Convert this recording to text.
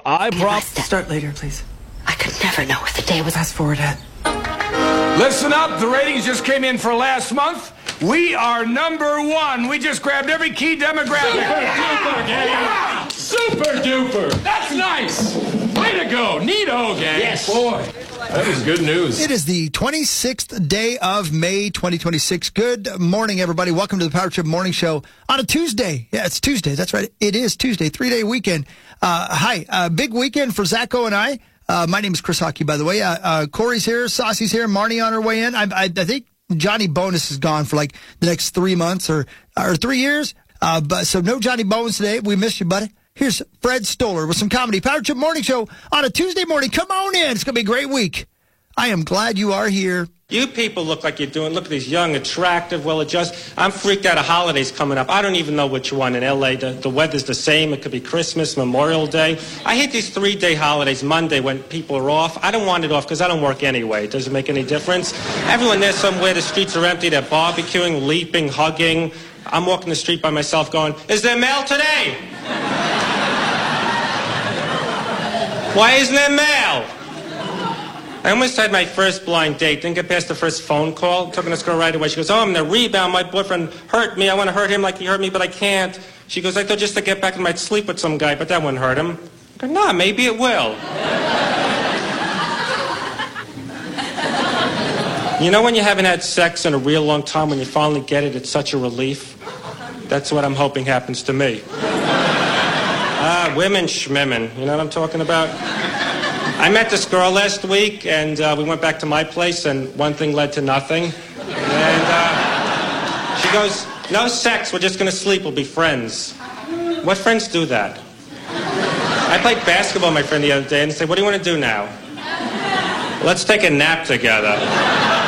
I promise. Start later, please. I could never know if the day was... Fast forward, Ed. Listen up, the ratings just came in for last month. We are #1. We just grabbed every key demographic. Super duper. That's nice. Way to go. Neato, gang. Yes. Boy, that is good news. It is the 26th day of May, 2026. Good morning, everybody. Welcome to the Power Trip Morning Show on a Tuesday. Yeah, it's Tuesday. That's right. It is Tuesday. 3-day weekend. Hi. Big weekend for Zacho and I. My name is Chris Hockey, by the way. Corey's here. Saucy's here. Marnie on her way in. I think Johnny Bonus is gone for like the next 3 months or 3 years. So no Johnny Bonus today. We miss you, buddy. Here's Fred Stoller with some comedy. Power Trip Morning Show on a Tuesday morning. Come on in. It's going to be a great week. I am glad you are here. You people look like you're doing, look at these young, attractive, well-adjusted. I'm freaked out of holidays coming up. I don't even know which one in L.A. The weather's the same. It could be Christmas, Memorial Day. I hate these 3-day holidays, Monday when people are off. I don't want it off because I don't work anyway. It doesn't make any difference. Everyone there somewhere, the streets are empty. They're barbecuing, leaping, hugging. I'm walking the street by myself going, is there mail today? Why isn't there mail? I almost had my first blind date. Didn't get past the first phone call. Took this girl right away. She goes, oh, I'm in a rebound. My boyfriend hurt me. I want to hurt him like he hurt me, but I can't. She goes, I thought just to get back I might sleep with some guy, but that wouldn't hurt him. I go, nah, maybe it will. You know when you haven't had sex in a real long time, when you finally get it, it's such a relief? That's what I'm hoping happens to me. Women schmimmin'. You know what I'm talking about? I met this girl last week, and we went back to my place, and one thing led to nothing. And she goes, no sex, we're just going to sleep, we'll be friends. What friends do that? I played basketball with my friend the other day, and said, what do you want to do now? Let's take a nap together.